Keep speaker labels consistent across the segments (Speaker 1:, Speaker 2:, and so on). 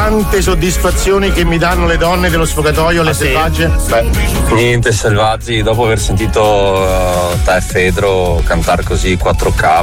Speaker 1: tante soddisfazioni che mi danno le donne dello sfogatoio, le selvagge?
Speaker 2: Niente, Selvaggi, dopo aver sentito te e Fedro cantare così 4K,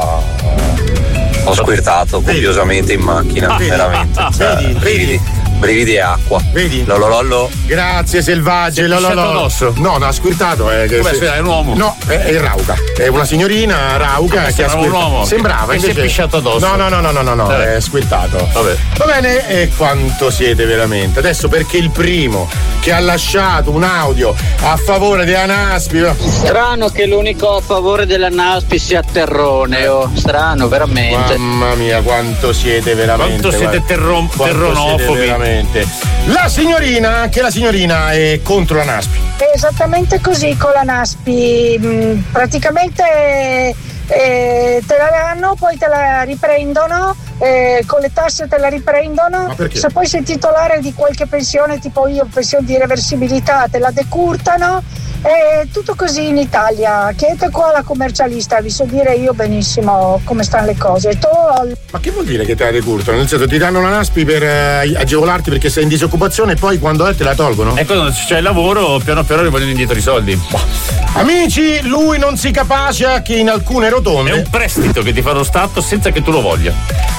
Speaker 2: ho squirtato copiosamente in macchina, veramente. Brividi e acqua.
Speaker 1: Vedi?
Speaker 2: Lololollo.
Speaker 1: Grazie Selvagge.
Speaker 2: Addosso?
Speaker 1: No, ha squirtato.
Speaker 2: Come è un uomo?
Speaker 1: No, è Rauca. È una signorina Rauca che ha squirtato. Un uomo. Sembrava
Speaker 2: che
Speaker 1: invece.
Speaker 2: Si è pisciato addosso.
Speaker 1: No, è squirtato.
Speaker 2: Vabbè.
Speaker 1: Va bene, e quanto siete veramente? Adesso perché il primo che ha lasciato un audio a favore della Naspi.
Speaker 3: Strano che l'unico a favore della Naspi sia Terrone, strano veramente.
Speaker 1: Mamma mia, quanto siete veramente.
Speaker 2: Quanto siete terronofobi.
Speaker 1: La signorina, anche la signorina è contro la Naspi.
Speaker 4: È esattamente così con la Naspi. Praticamente te la danno, poi te la riprendono, con le tasse te la riprendono. Se poi sei titolare di qualche pensione, tipo io, pensione di reversibilità, te la decurtano. È tutto così in Italia. Chiedete qua alla commercialista, vi so dire io benissimo come stanno le cose.
Speaker 1: Ma che vuol dire che te la decurtano? Nel senso, ti danno la Naspi per agevolarti perché sei in disoccupazione e poi quando te la tolgono?
Speaker 2: E quando c'è il lavoro piano piano rivogliono indietro i soldi.
Speaker 1: Amici, lui non si capacia che in alcune rotonde.
Speaker 2: È un prestito che ti fa lo Stato senza che tu lo voglia.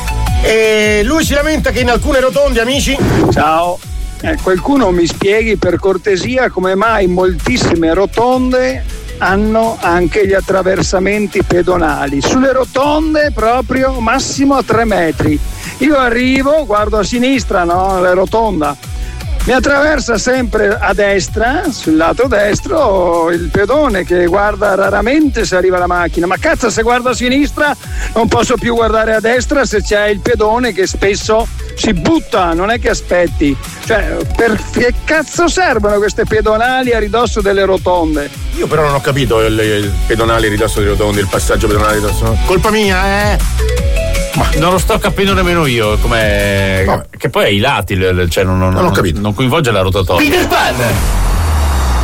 Speaker 1: E lui si lamenta che in alcune rotonde, amici.
Speaker 5: Ciao. Qualcuno mi spieghi per cortesia come mai moltissime rotonde hanno anche gli attraversamenti pedonali. Sulle rotonde proprio massimo a 3 metri. Io arrivo, guardo a sinistra, no? La rotonda. Mi attraversa sempre a destra, sul lato destro, il pedone che guarda raramente se arriva la macchina. Ma cazzo, se guardo a sinistra non posso più guardare a destra se c'è il pedone che spesso si butta, non è che aspetti. Cioè, per che cazzo servono queste pedonali a ridosso delle rotonde?
Speaker 1: Io però non ho capito il pedonale a ridosso delle rotonde, il passaggio pedonale a ridosso. Colpa mia,
Speaker 2: Ma non lo sto capendo nemmeno io, com'è. No. Che poi è ai lati, cioè non ho capito. Non coinvolge la rotatoria.
Speaker 6: Peter Pan!